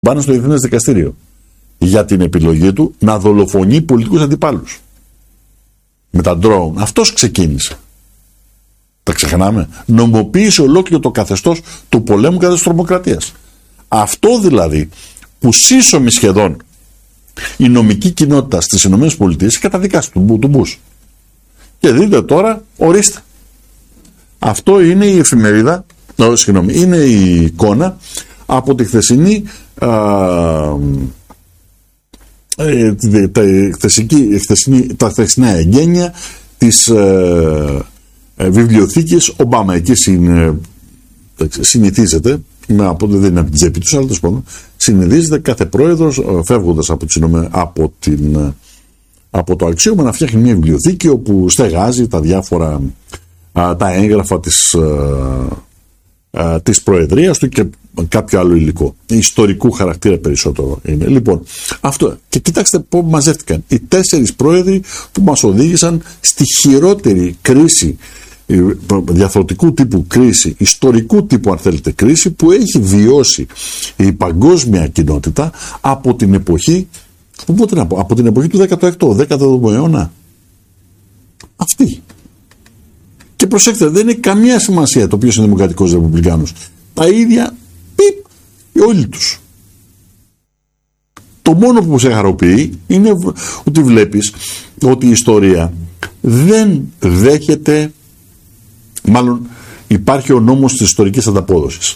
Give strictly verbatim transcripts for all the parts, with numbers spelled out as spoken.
Πάνω στο Διεθνές Δικαστήριο για την επιλογή του να δολοφονεί πολιτικούς αντιπάλους με τα ντρόουν. Αυτός ξεκίνησε. Τα ξεχνάμε. Νομοποίησε ολόκληρο το καθεστώς του πολέμου κατά της τρομοκρατίας. Αυτό δηλαδή που σύσσωμη σχεδόν η νομική κοινότητα στις ΗΠΑ καταδικάσει του, του Μπούς. Και δείτε τώρα, ορίστε. Αυτό είναι η εφημερίδα, oh, συγγνώμη, είναι η εικόνα από τη χθεσινή α, ε, τα, χθεσική, χθεσινή, τα χθεσινά εγγένεια της ε, ε, βιβλιοθήκης Ομπάμα. Εκεί συν, ε, συνηθίζεται, με, από, δεν είναι από την τσέπη τους, αλλά το σπάνω, συνηθίζεται κάθε πρόεδρος ε, φεύγοντας από, τις, από, την, από το αξίωμα να φτιάχνει μια βιβλιοθήκη όπου στεγάζει τα διάφορα α, τα έγγραφα της α, α, της προεδρίας του και κάποιο άλλο υλικό. Ιστορικού χαρακτήρα περισσότερο είναι. Λοιπόν, αυτό. Και κοιτάξτε πώς μαζεύτηκαν οι τέσσερις πρόεδροι που μας οδήγησαν στη χειρότερη κρίση, διαφορετικού τύπου κρίση, ιστορικού τύπου αν θέλετε κρίση, που έχει βιώσει η παγκόσμια κοινότητα από την εποχή, πότε να πω, από την εποχή του δέκατου έκτου, δέκατου έβδομου αιώνα. Αυτή. Και προσέξτε, δεν έχει καμία σημασία το ποιος είναι δημοκρατικός ρεπουμπλικάνος. Τα ίδια, πιπ, όλοι τους. Το μόνο που σε χαροποιεί είναι ότι βλέπεις ότι η ιστορία δεν δέχεται, μάλλον υπάρχει ο νόμος της ιστορικής ανταπόδοσης.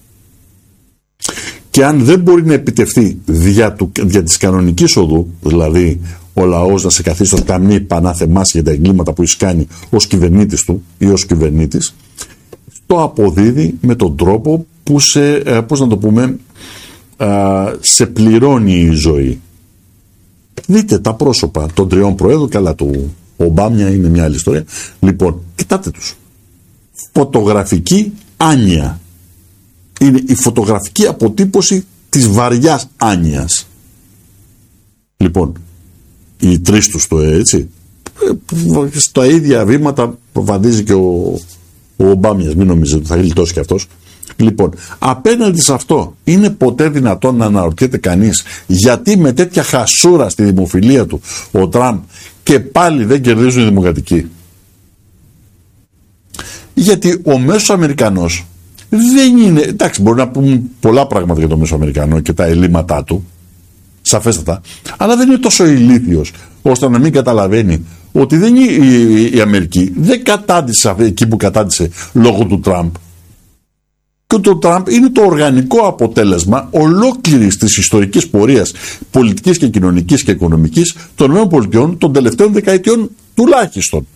Και αν δεν μπορεί να επιτευχθεί δια, του, δια της κανονικής οδού, δηλαδή ο λαός να σε καθίσει στο καμνί πανάθεμάς για τα εγκλήματα που έχει κάνει ως κυβερνήτης του ή ως κυβερνήτης, το αποδίδει με τον τρόπο που σε, πώς να το πούμε, σε πληρώνει η ζωή. Δείτε τα πρόσωπα των τριών προέδρων, καλά του Ομπάμια είναι μια άλλη ιστορία. Λοιπόν, κοιτάτε τους. Φωτογραφική άνοια. Είναι η φωτογραφική αποτύπωση της βαριάς άνοιας. Λοιπόν, οι τρεις τους το έτσι, στα ίδια βήματα βαδίζει και ο, ο Ομπάμιας, μην νομίζετε ότι θα γλιτώσει και αυτός. Λοιπόν, απέναντι σε αυτό είναι ποτέ δυνατόν να αναρωτιέται κανείς γιατί με τέτοια χασούρα στη δημοφιλία του ο Τραμπ και πάλι δεν κερδίζουν οι δημοκρατικοί? Γιατί ο μέσος Αμερικανός δεν είναι, εντάξει, μπορεί να πούμε πολλά πράγματα για το μέσο Αμερικανό και τα ελλείμματά του, σαφέστατα, αλλά δεν είναι τόσο ηλίθιος ώστε να μην καταλαβαίνει ότι δεν είναι η, η Αμερική δεν κατάντησε εκεί που κατάντησε λόγω του Τραμπ. Και το Τραμπ είναι το οργανικό αποτέλεσμα ολόκληρης της ιστορικής πορείας πολιτικής και κοινωνικής και οικονομικής των ΗΠΑ των τελευταίων δεκαετιών τουλάχιστον.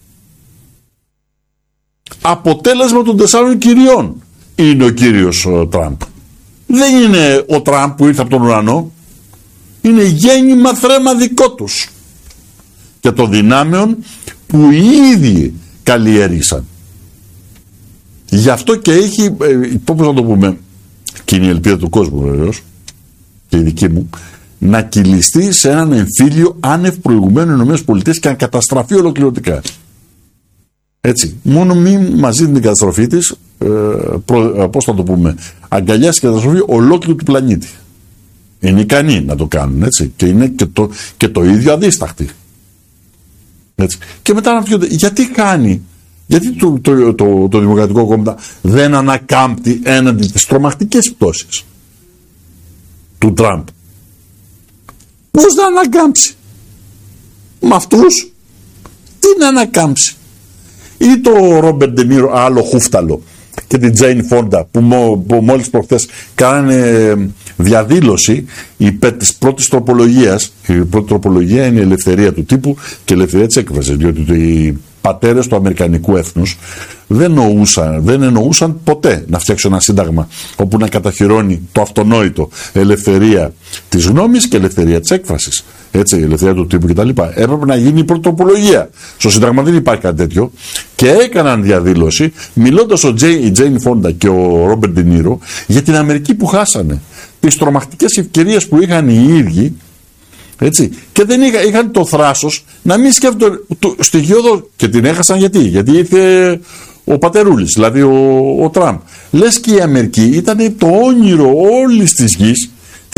Αποτέλεσμα των τεσσάρων κυριών είναι ο κύριος Τραμπ. Δεν είναι ο Τραμπ που ήρθε από τον ουρανό. Είναι γέννημα θρέμα δικό τους και των δυνάμεων που οι ίδιοι καλλιέργησαν. Γι' αυτό και έχει, πώς να το πούμε, και είναι η ελπίδα του κόσμου βεβαίως και η δική μου, να κυλιστεί σε έναν εμφύλιο άνευ προηγουμένου ΗΠΑ και να καταστραφεί ολοκληρωτικά. Έτσι, μόνο μη μαζί την καταστροφή της, ε, προ, πώς θα το πούμε, αγκαλιάσει και καταστροφή ολόκληρου του πλανήτη. Είναι ικανοί να το κάνουν, έτσι, και είναι και το, και το ίδιο αδίσταχτοι. Έτσι. Και μετά αναρωτιόνται, γιατί κάνει, γιατί το, το, το, το, το Δημοκρατικό Κόμμα δεν ανακάμπτει έναντι τις τρομακτικές πτώσεις του Τραμπ? Πώς να ανακάμψει με αυτούς? Τι να ανακάμψει? Ή το Ρόμπερτ Ντενίρο, άλλο χούφταλο, και την Τζέιν Φόντα που, μο, που μόλις προχθές κάνανε διαδήλωση υπέρ της πρώτης τροπολογίας. Η πρώτη τροπολογία είναι η ελευθερία του τύπου και η ελευθερία της έκφρασης, διότι οι πατέρες του αμερικανικού έθνους δεν εννοούσαν, δεν εννοούσαν ποτέ να φτιάξουν ένα σύνταγμα όπου να καταχειρώνει το αυτονόητο, ελευθερία της γνώμης και ελευθερία της έκφρασης. Έτσι, η ελευθερία του τύπου κτλ. Έπρεπε να γίνει η πρώτη τροπολογία. Στο Σύνταγμα δεν υπάρχει κάτι τέτοιο. Και έκαναν διαδήλωση, μιλώντας ο Τζέι, η Τζέιν Φόντα και ο Ρόμπερτ Ντενίρο για την Αμερική που χάσανε. Τις τρομακτικές ευκαιρίες που είχαν οι ίδιοι. Έτσι, και δεν είχα, είχαν το θράσος να μην σκέφτονται το στοιχείο, και την έχασαν γιατί. Γιατί ήρθε ο πατερούλης, δηλαδή ο, ο Τραμπ. Λες και η Αμερική ήταν το όνειρο όλης της γης,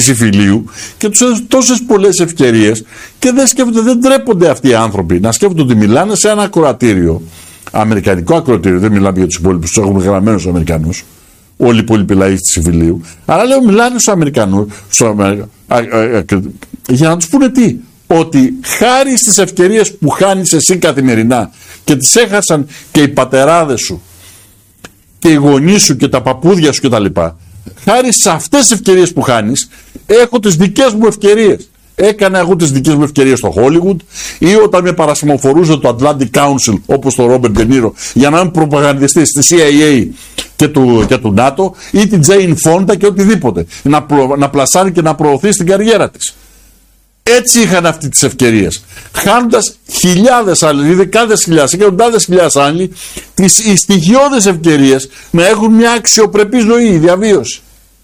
υφηλίου και τους έδωσε τόσες πολλές ευκαιρίες και δεν σκέφτονται, δεν τρέπονται αυτοί οι άνθρωποι να σκέφτονται ότι μιλάνε σε ένα ακροατήριο, αμερικανικό ακροατήριο, δεν μιλάμε για τους υπόλοιπους, τους έχουν γραμμένους τους Αμερικανούς, όλοι οι υπόλοιποι λαοί της υφηλίου, αλλά λέω μιλάνε στους Αμερικανούς, στους Αμερικα... α, α, α, για να τους πούνε τι, ότι χάρη στις ευκαιρίες που χάνεις εσύ καθημερινά και τις έχασαν και οι πατεράδες σου και οι γονείς σου και τα παππούδια σου κτλ. Χάρη σε αυτές τις ευκαιρίες που χάνεις, έχω τις δικές μου ευκαιρίες. Έκανα εγώ τις δικές μου ευκαιρίες στο Hollywood ή όταν με παρασημοφορούσε το Atlantic Council όπως το Robert De Niro για να είμαι προπαγανδιστής στη σι άι έι και του, και του νάτο ή την Jane Fonda και οτιδήποτε. Να, προ, να πλασάρει και να προωθεί στην καριέρα της. Έτσι είχαν αυτές τις ευκαιρίες. Χάνοντας χιλιάδες άλλοι, δεκάδες χιλιάδες, εκατοντάδες χιλιάδες άλλοι, τις στοιχειώδες ευκαιρίες να έχουν μια αξιοπρεπή ζωή, διαβίωση.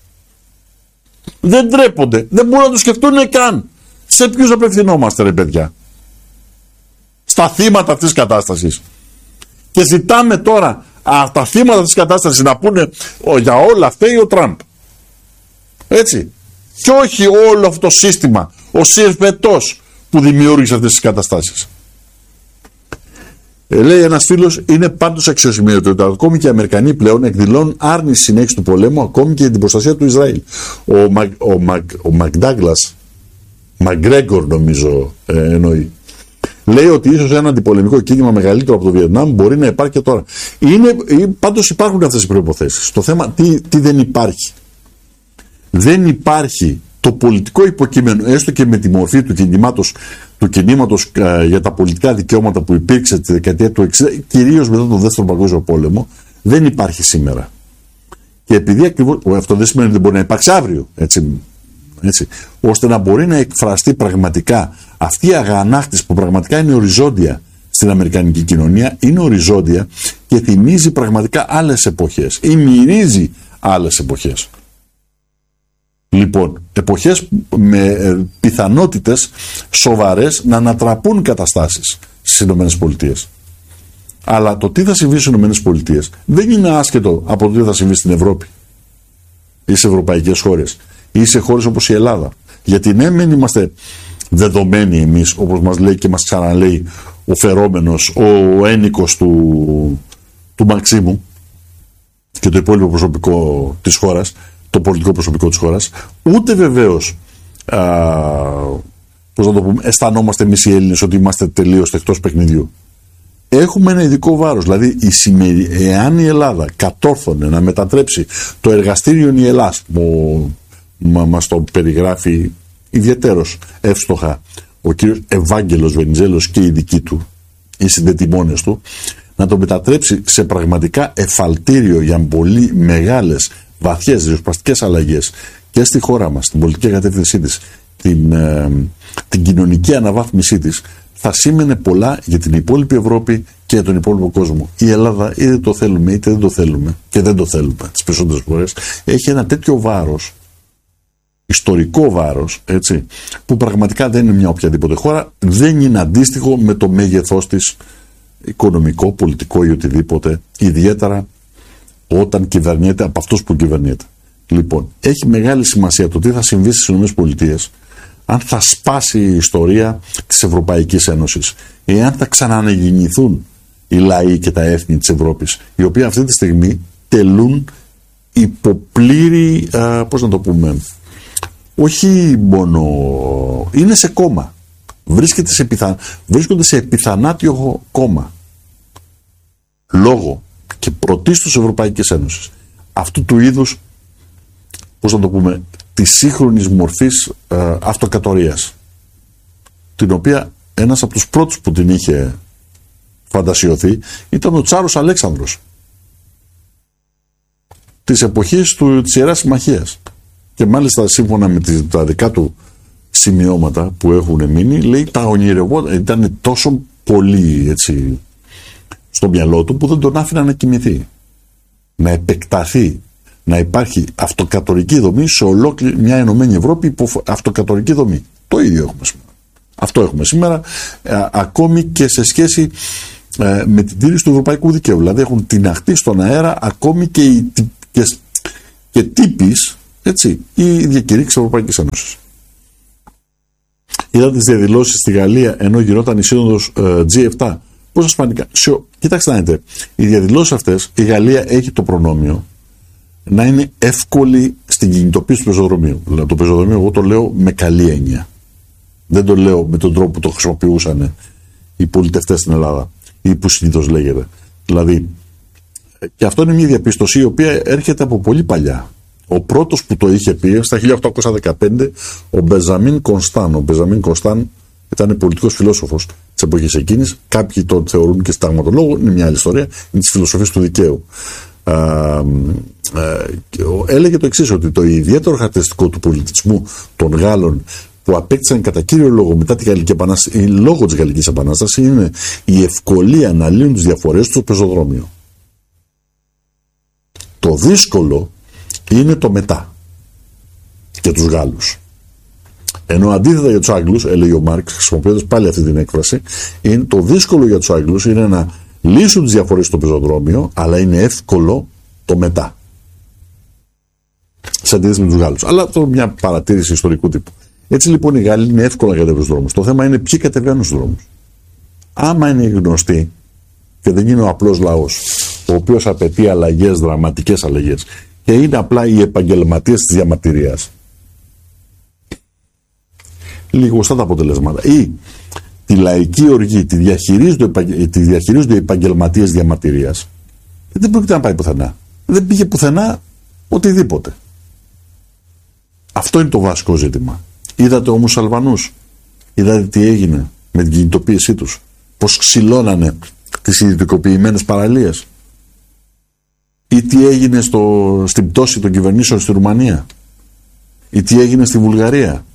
Δεν τρέπονται, δεν μπορούν να το σκεφτούν καν. Σε ποιους απευθυνόμαστε, ρε παιδιά? Στα θύματα αυτής της κατάστασης. Και ζητάμε τώρα α, τα θύματα της κατάστασης να πούνε ο, για όλα φταίει ο Τραμπ. Έτσι. Και όχι όλο αυτό το σύστημα, ο συρφετός που δημιούργησε αυτές τις καταστάσεις. Ε, λέει ένας φίλος, είναι πάντως αξιοσημείωτο ότι ακόμη και οι Αμερικανοί πλέον εκδηλώνουν άρνηση συνέχιση του πολέμου, ακόμη και για την προστασία του Ισραήλ. Ο, Μακ, ο, Μακ, ο Μακντάγκλας, Μαγκρέγκορ νομίζω ε, εννοεί, λέει ότι ίσως ένα αντιπολεμικό κίνημα μεγαλύτερο από το Βιετνάμ μπορεί να υπάρχει και τώρα. Είναι, πάντως υπάρχουν αυτές οι προϋποθέσεις. Το θέμα τι, τι δεν υπάρχει. Δεν υπάρχει το πολιτικό υποκείμενο, έστω και με τη μορφή του κινήματος, του κινήματος α, για τα πολιτικά δικαιώματα που υπήρξε τη δεκαετία του εξήντα, κυρίως μετά τον Δεύτερο Παγκόσμιο Πόλεμο, δεν υπάρχει σήμερα. Και επειδή ακριβώς, αυτό δεν σημαίνει ότι δεν μπορεί να υπάρξει αύριο, έτσι, έτσι, ώστε να μπορεί να εκφραστεί πραγματικά αυτή η αγανάκτηση που πραγματικά είναι οριζόντια στην αμερικανική κοινωνία, είναι οριζόντια και θυμίζει πραγματικά άλλες εποχές ή μυρίζει άλλες εποχές. Λοιπόν, εποχές με ε, πιθανότητες σοβαρές να ανατραπούν καταστάσεις στις ΗΠΑ. Αλλά το τι θα συμβεί στις ΗΠΑ δεν είναι άσχετο από το τι θα συμβεί στην Ευρώπη ή σε ευρωπαϊκές χώρες ή σε χώρες όπως η Ελλάδα. Γιατί ναι, μεν είμαστε δεδομένοι εμείς, όπως μας λέει και μας ξαναλέει ο φερόμενος, ο ένικος του, του Μαξίμου και το υπόλοιπο προσωπικό της χώρας, το πολιτικό προσωπικό της χώρας, ούτε βεβαίως α, πώς να το πούμε, αισθανόμαστε εμείς οι Έλληνες ότι είμαστε τελείως εκτός παιχνιδιού. Έχουμε ένα ειδικό βάρος, δηλαδή η σημερι... εάν η Ελλάδα κατόρθωνε να μετατρέψει το εργαστήριο Νιελάς, που μα, μας το περιγράφει ιδιαιτέρως εύστοχα ο κύριος Ευάγγελος Βενιζέλος και οι δικοί του, οι συνδετημόνες του, να το μετατρέψει σε πραγματικά εφαλτήριο για πολύ μεγάλες βαθιές ριζοσπαστικές αλλαγές και στη χώρα μας, την πολιτική κατεύθυνσή της, την, ε, την κοινωνική αναβάθμισή της, θα σήμαινε πολλά για την υπόλοιπη Ευρώπη και για τον υπόλοιπο κόσμο. Η Ελλάδα, είτε το θέλουμε είτε δεν το θέλουμε, και δεν το θέλουμε τις περισσότερες φορές, έχει ένα τέτοιο βάρος, ιστορικό βάρος, έτσι, που πραγματικά δεν είναι μια οποιαδήποτε χώρα, δεν είναι αντίστοιχο με το μέγεθός της, οικονομικό, πολιτικό ή οτιδήποτε, ιδιαίτερα όταν κυβερνιέται από αυτούς που κυβερνιέται. Λοιπόν, έχει μεγάλη σημασία το τι θα συμβεί στις ΗΠΑ, αν θα σπάσει η ιστορία της Ευρωπαϊκής Ένωσης, εάν θα ξανααναγεννηθούν οι λαοί και τα έθνη της Ευρώπης, οι οποίοι αυτή τη στιγμή τελούν υποπλήρη, α, πώς να το πούμε, όχι μόνο, είναι σε κόμμα, βρίσκεται σε πιθα... βρίσκονται σε επιθανάτιο κόμμα, λόγω και πρωτίστως Ευρωπαϊκής Ένωσης, αυτού του είδους, πώς να το πούμε, της σύγχρονης μορφής ε, αυτοκρατορίας, την οποία ένας από τους πρώτους που την είχε φαντασιωθεί ήταν ο Τσάρος Αλέξανδρος της εποχής του, της Ιεράς Συμμαχίας, και μάλιστα σύμφωνα με τις, τα δικά του σημειώματα που έχουν μείνει, λέει τα ονειρευόταν, ήταν τόσο πολύ έτσι στο μυαλό του που δεν τον άφηνα να κοιμηθεί, να επεκταθεί, να υπάρχει αυτοκρατορική δομή σε ολόκληρη μια ενωμένη Ευρώπη υπό αυτοκρατορική δομή. Το ίδιο έχουμε σήμερα. Αυτό έχουμε σήμερα, α, ακόμη και σε σχέση α, με την τήρηση του ευρωπαϊκού δικαίου. Δηλαδή έχουν τιναχτεί στον αέρα ακόμη και, οι, και, και τύπεις Έτσι, οι διακηρύξεις της Ευρωπαϊκής Ένωσης. Είδατε τις διαδηλώσεις στη Γαλλία ενώ γινόταν η σύνοδος ε, τζι επτά. Πώς σας φάνηκαν? Κοιτάξτε να δείτε, οι διαδηλώσεις αυτές, η Γαλλία έχει το προνόμιο να είναι εύκολη στην κινητοποίηση του πεζοδρομίου. Δηλαδή, το πεζοδρομίο εγώ το λέω με καλή έννοια. Δεν το λέω με τον τρόπο που το χρησιμοποιούσαν οι πολιτευτές στην Ελλάδα ή που συνήθως λέγεται. Δηλαδή, και αυτό είναι μια διαπίστωση η οποία έρχεται από πολύ παλιά. Ο πρώτος που το είχε πει στα χίλια οκτακόσια δεκαπέντε, ο Μπενζαμίν Κονστάν. Ο Μπενζαμίν Κονστάν ήταν πολιτικός φιλόσοφος της εποχής εκείνης. Κάποιοι τον θεωρούν και συνταγματολόγο, είναι μια άλλη ιστορία, είναι της φιλοσοφίας του δικαίου. Α, α, έλεγε το εξής, ότι το ιδιαίτερο χαρακτηριστικό του πολιτισμού των Γάλλων που απέκτησαν κατά κύριο λόγο μετά τη Γαλλική Επανάσταση ή λόγω της Γαλλικής Επανάστασης είναι η ευκολία να λύνουν τις διαφορές του στο πεζοδρόμιο. Το δύσκολο είναι το μετά για τους Γάλλους. Ενώ αντίθετα για τους Άγγλους, έλεγε ο Μάρξ, χρησιμοποιώντας πάλι αυτή την έκφραση, είναι το δύσκολο για τους Άγγλους είναι να λύσουν τις διαφορές στο πεζοδρόμιο, αλλά είναι εύκολο το μετά. Σε αντίθεση με τους Γάλλους. Αλλά αυτό είναι μια παρατήρηση ιστορικού τύπου. Έτσι λοιπόν οι Γάλλοι είναι εύκολο να κατεβαίνουν στους δρόμους. Το θέμα είναι ποιοι κατεβαίνουν στους δρόμους. Άμα είναι γνωστοί και δεν είναι ο απλός λαός, ο οποίος απαιτεί αλλαγές, δραματικές αλλαγές, και είναι απλά οι επαγγελματίες της διαμαρτυρίας, λιγοστά τα αποτελέσματα. Ή τη λαϊκή οργή τη διαχειρίζονται, τη διαχειρίζονται οι επαγγελματίες διαμαρτυρίας, δεν πρόκειται να πάει πουθενά. Δεν πήγε πουθενά οτιδήποτε. Αυτό είναι το βασικό ζήτημα. Είδατε όμως τους Αλβανούς, είδατε τι έγινε με την κινητοποίησή τους, πως ξυλώνανε τις ιδιωτικοποιημένες παραλίες, ή τι έγινε στο, στην πτώση των κυβερνήσεων στη Ρουμανία, ή τι έγινε στη Βουλγαρία,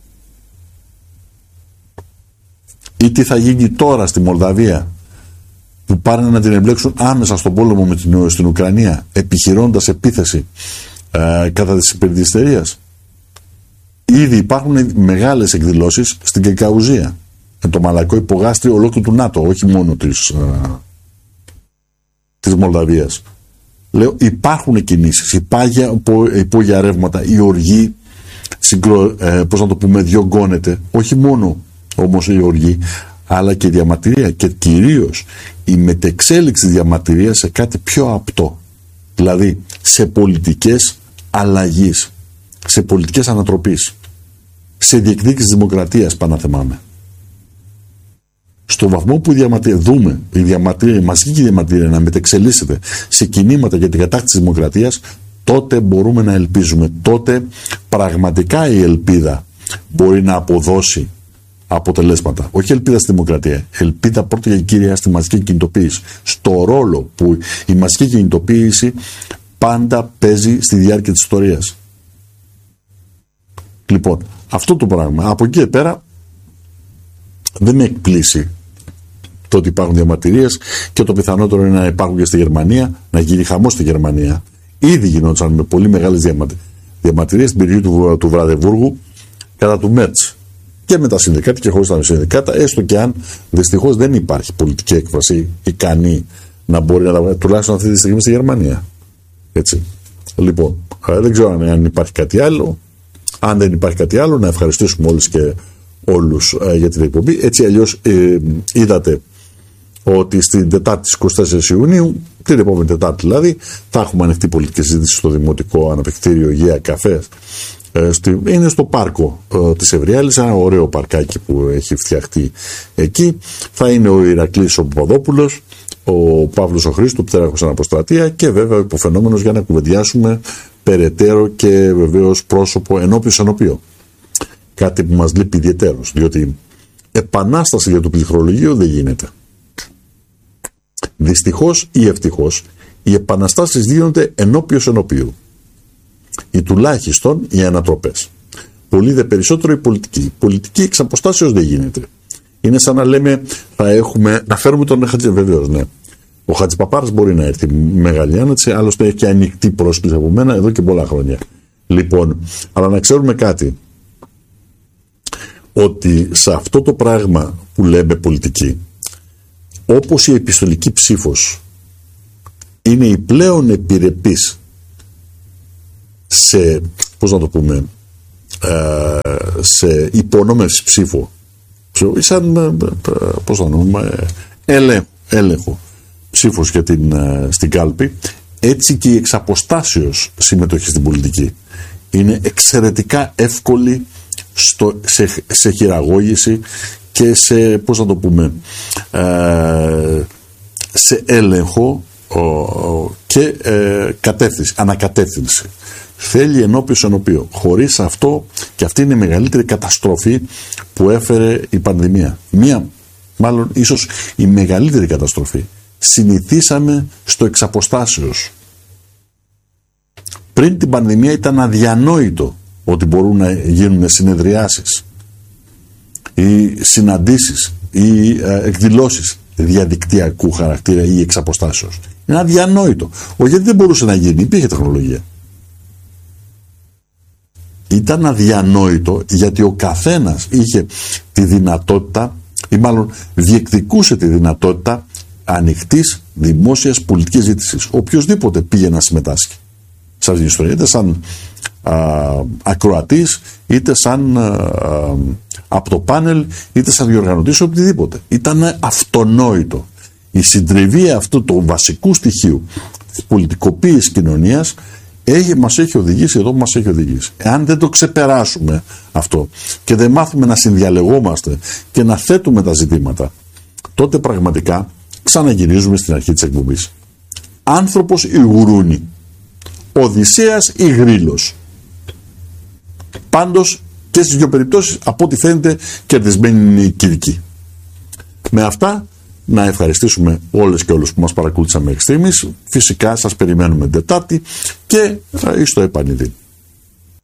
ή τι θα γίνει τώρα στη Μολδαβία, που πάνε να την εμπλέξουν άμεσα στον πόλεμο με την, στην Ουκρανία, επιχειρώντας επίθεση ε, κατά της υπερδυστερίας. Ήδη υπάρχουν μεγάλες εκδηλώσεις στην Κεκαουζία, με το μαλακό υπογάστριο ολόκληρου του ΝΑΤΟ, όχι μόνο της, ε, της Μολδαβίας. Λέω, υπάρχουν κινήσεις, υπάγια υπόγεια ρεύματα, η οργή, συγκρο, ε, πώς να το πούμε, διωγγώνεται, όχι μόνο όμως η οργή, αλλά και η διαμαρτυρία, και κυρίως η μετεξέλιξη διαμαρτυρίας σε κάτι πιο απτό, δηλαδή σε πολιτικές αλλαγής, σε πολιτικές ανατροπής, σε διεκδίκηση δημοκρατίας, παναθεμάμε. Στο βαθμό που η διαμαρτυρία, δούμε η, διαμαρτυρία, η μαζική διαμαρτυρία να μετεξελίσσεται σε κινήματα για την κατάκτηση της δημοκρατίας, τότε μπορούμε να ελπίζουμε. Τότε πραγματικά η ελπίδα μπορεί να αποδώσει αποτελέσματα. Όχι ελπίδα στη δημοκρατία, ελπίδα πρώτα και κύρια στη μαζική κινητοποίηση. Στο ρόλο που η μαζική κινητοποίηση πάντα παίζει στη διάρκεια της ιστορίας. Λοιπόν, αυτό το πράγμα. Από εκεί και πέρα δεν με εκπλήσει το ότι υπάρχουν διαμαρτυρίες, και το πιθανότερο είναι να υπάρχουν και στη Γερμανία, να γίνει χαμός στη Γερμανία. Ήδη γινόντουσαν με πολύ μεγάλες διαμαρτυρίες στην περιοχή του, του Βραδεβούργου κατά του Μέρτς, και με τα συνδικάτα και χωρίς τα συνδικάτα, έστω και αν δυστυχώς δεν υπάρχει πολιτική έκφραση ικανή να μπορεί να τα, τουλάχιστον αυτή τη στιγμή στη Γερμανία. Έτσι. Λοιπόν, δεν ξέρω αν υπάρχει κάτι άλλο. Αν δεν υπάρχει κάτι άλλο, να ευχαριστήσουμε όλους και όλους ε, για την εκπομπή. Έτσι αλλιώς ε, είδατε ότι στην Τετάρτη εικοστή τέταρτη Ιουνίου, την επόμενη Τετάρτη δηλαδή, θα έχουμε ανοιχτή πολιτική συζήτηση στο Δημοτικό Αναπαικτήριο Γέα Καφέ. Ε, στη, είναι στο πάρκο ε, της Ευριάλης, ένα ωραίο παρκάκι που έχει φτιαχτεί εκεί. Θα είναι ο Ηρακλής ο Παπαδόπουλος, ο Παύλος ο Χρήστου, πτέραχος αναποστρατεία, και βέβαια ο υποφαινόμενος για να κουβεντιάσουμε περαιτέρω και βεβαίως πρόσωπο ενώπιος ενώπιο. Κάτι που μας λείπει ιδιαιτέρως, διότι επανάσταση για το πληκτρολογείο δεν γίνεται. Δυστυχώς ή ευτυχώς, οι επαναστάσεις γίνονται ενώπιος ενώπιου, ή τουλάχιστον οι ανατροπές. Πολύ δε περισσότερο η πολιτική. Η πολιτική εξ αποστάσεως δεν γίνεται. Είναι σαν να λέμε, θα έχουμε, να φέρουμε τον Χατζη, βεβαίως, ναι. Ο Χατζηπαπάρας μπορεί να έρθει μεγάλη άνοιξη, άλλωστε έχει και ανοιχτή πρόσκληση από μένα εδώ και πολλά χρόνια. Λοιπόν, αλλά να ξέρουμε κάτι, ότι σε αυτό το πράγμα που λέμε πολιτική, όπως η επιστολική ψήφος είναι η πλέον επιρρεπής σε, πώς να το πούμε, ε, σε υπονόμευση ψήφου, ή σαν, πώς να το πούμε, έλεγχο, έλεγχο ψήφος για την, στην κάλπη, έτσι και η εξαποστάσεως συμμετοχή στην πολιτική είναι εξαιρετικά εύκολη στο, σε, σε χειραγώγηση και σε, πώς να το πούμε, ε, σε έλεγχο ο, ο, και ε, κατεύθυνση, ανακατεύθυνση. Θέλει ενώπιος ενωπίο. Χωρίς αυτό, και αυτή είναι η μεγαλύτερη καταστροφή που έφερε η πανδημία. Μία, μάλλον ίσως η μεγαλύτερη καταστροφή. Συνηθίσαμε στο εξαποστάσεως. Πριν την πανδημία ήταν αδιανόητο ότι μπορούν να γίνουν συνεδριάσεις ή συναντήσεις ή ε, εκδηλώσεις διαδικτυακού χαρακτήρα ή εξαποστάσεως. Είναι αδιανόητο. Όχι γιατί δεν μπορούσε να γίνει, υπήρχε τεχνολογία. Ήταν αδιανόητο γιατί ο καθένας είχε τη δυνατότητα, ή μάλλον διεκδικούσε τη δυνατότητα ανοιχτής δημόσιας πολιτικής ζήτησης. Οποιοςδήποτε πήγε να συμμετάσχει σε αυτήν την ιστορία, είτε σαν α, ακροατής, είτε σαν α, α, από το πάνελ, είτε σαν διοργανωτής, οτιδήποτε. Ήταν αυτονόητο. Η συντριβή αυτού του βασικού στοιχείου της πολιτικοποίησης κοινωνίας έχει, μας έχει οδηγήσει εδώ που μας έχει οδηγήσει. Εάν δεν το ξεπεράσουμε αυτό και δεν μάθουμε να συνδιαλεγόμαστε και να θέτουμε τα ζητήματα, τότε πραγματικά ξαναγυρίζουμε στην αρχή της εκπομπής. Άνθρωπος ή γουρούνι, Οδυσσέας ή Γρήλος. Πάντως και στις δύο περιπτώσεις, από ό,τι φαίνεται, κερδισμένη είναι η Κυρική. Με αυτά, να ευχαριστήσουμε όλες και όλους που μας παρακολούθησαν μέχρι στιγμής. Φυσικά σας περιμένουμε Τετάρτη και στο επανειδή.